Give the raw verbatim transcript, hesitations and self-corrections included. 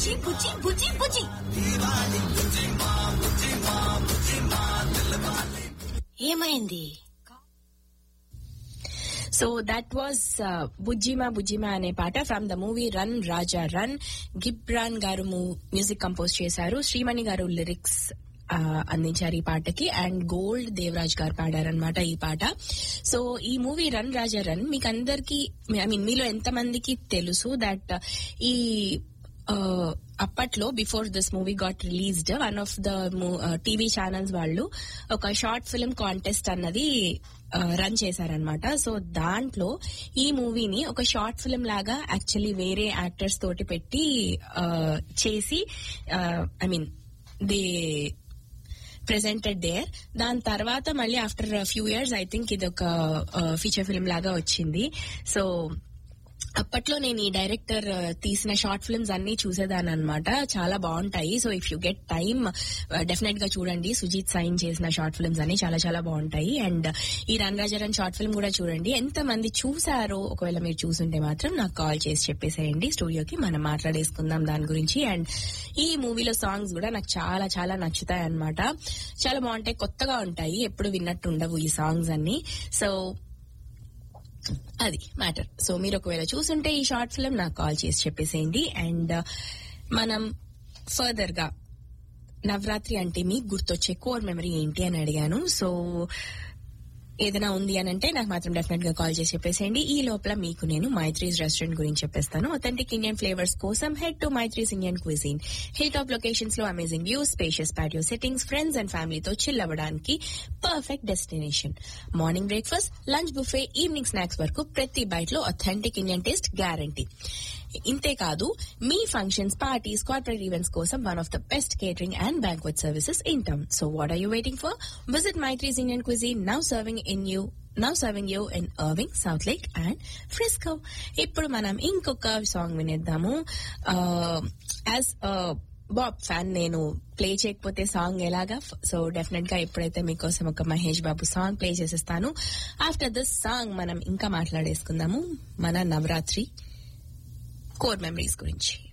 బుజ్జి బుజ్జి బుజ్జి బుజ్జి. ఏమైంది? So that was బుజ్జిమా బుజ్జిమా అనే పాట from the movie run Raja run. Ghibran గారు మ్యూజిక్ కంపోజ్ చేశారు, శ్రీమణి గారు లిరిక్స్ అందించారు ఈ పాటకి, అండ్ గోల్డ్ దేవరాజ్ గారు పాడారనమాట ఈ పాట. సో ఈ మూవీ రన్ రాజా రన్ మీకు అందరికి, ఐ మీన్ మీలో ఎంత మందికి తెలుసు దట్ ఈ అప్పట్లో before this movie got released one of the TV channels వాళ్ళు ఒక షార్ట్ ఫిల్మ్ కాంటెస్ట్ అన్నది రన్ చేశారనమాట. సో దాంట్లో ఈ మూవీని ఒక షార్ట్ ఫిల్మ్ లాగా యాక్చువల్లీ వేరే యాక్టర్స్ తోటి పెట్టి చేసి, I mean they presented there. దాని తర్వాత మళ్ళీ after few years I think ఇది ఒక ఫీచర్ ఫిల్మ్ లాగా వచ్చింది. సో అప్పట్లో నేను ఈ డైరెక్టర్ తీసిన షార్ట్ ఫిల్మ్స్ అన్ని చూసేదాన్ని అనమాట, చాలా బాగుంటాయి. So if you get time definite గా చూడండి, సుజీత్ సైన్ చేసిన షార్ట్ ఫిల్మ్స్ అన్ని చాలా చాలా బాగుంటాయి. అండ్ ఈ రన్ రాజా రన్ షార్ట్ ఫిల్మ్ కూడా చూడండి. ఎంత మంది చూసారో ఒకవేళ మీరు చూసుంటే మాత్రం నాకు కాల్ చేసి చెప్పేసేయండి స్టూడియోకి, మనం మాట్లాడేసుకుందాం దాని గురించి. అండ్ ఈ మూవీలో సాంగ్స్ కూడా నాకు చాలా చాలా నచ్చుతాయి అనమాట, చాలా బాగుంటాయి, కొత్తగా ఉంటాయి, ఎప్పుడు విన్నట్టు ఉండవు ఈ సాంగ్స్ అన్ని. సో అది మ్యాటర్. సో మీరు ఒకవేళ చూసుంటే ఈ షార్ట్ ఫిల్మ్ నాకు కాల్ చేసి చెప్పేసేయండి. అండ్ మనం ఫర్దర్ గా నవరాత్రి అంటే మీకు గుర్తొచ్చే కోర్ మెమరీ ఏంటి అని అడిగాను. సో ఏదైనా ఉంది అని అంటే నాకు మాత్రం డెఫినెట్ గా కాల్ చేసి చెప్పేసేయండి. ఈ లోపల మీకు నేను మైత్రీస్ రెస్టారెంట్ గురించి చెప్పేస్తాను. అథెంటిక్ ఇండియన్ ఫ్లేవర్స్ కోసం head to Maitri's Indian cuisine. Hill top locations లో amazing views, spacious patio settings, friends and ఫ్యామిలీతో చిల్ అవ్వడానికి perfect destination. Morning breakfast, lunch buffet, evening snacks వరకు ప్రతి బైట్ లో అథెంటిక్ ఇండియన్ టేస్ట్ గ్యారంటీ. ఇంతేకాదు మీ functions, parties, corporate events కోసం one of the best catering and banquet services in town. So what are you waiting for? Visit Maitri's Indian cuisine, now serving in you now serving you in Irving, South Lake and Frisco. ఇప్పుడు మనం ఇంకొక song వినేద్దాము. As Bob fan నేను play చేయకపోతే song ఎలాగా, so definite గా ఇప్పుడైతే మీకోసం ఒక మహేష్ బాబు సాంగ్ ప్లే చేసేస్తాను. ఆఫ్టర్ దిస్ సాంగ్ మనం ఇంకా మాట్లాడేసుకుందాము మన నవరాత్రి కోర్ మెమరీస్ గురించి.